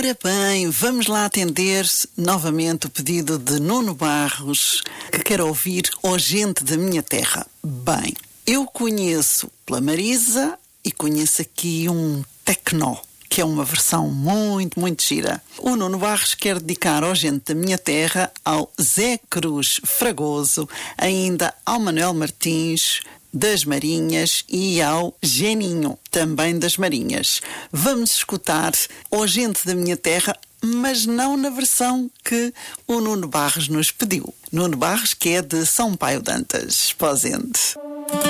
Ora bem, vamos lá atender novamente o pedido de Nuno Barros, que quer ouvir O Gente da Minha Terra. Bem, eu conheço pela Marisa e conheço aqui um Tecno, que é uma versão muito, muito gira. O Nuno Barros quer dedicar ao Gente da Minha Terra, ao Zé Cruz Fragoso, ainda ao Manuel Martins das Marinhas e ao Geninho, também das Marinhas. Vamos escutar O Gente da Minha Terra, mas não na versão que o Nuno Barros nos pediu. Nuno Barros, que é de São Paio de Antas, Esposende.